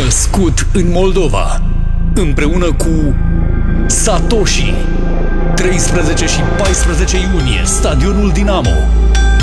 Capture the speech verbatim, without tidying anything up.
Născut în Moldova, împreună cu Satoshi. treisprezece și paisprezece iunie, Stadionul Dinamo.